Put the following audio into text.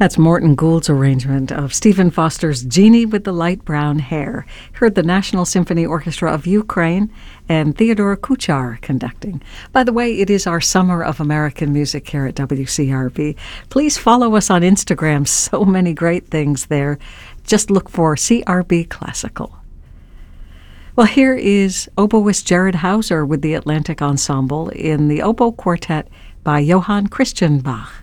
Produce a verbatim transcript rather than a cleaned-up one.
That's Morton Gould's arrangement of Stephen Foster's Jeannie with the Light Brown Hair. Heard the National Symphony Orchestra of Ukraine and Theodore Kuchar conducting. By the way, it is our Summer of American Music here at W C R B. Please follow us on Instagram. So many great things there. Just look for C R B Classical. Well, here is oboist Jared Hauser with the Atlantic Ensemble in the Oboe Quartet by Johann Christian Bach.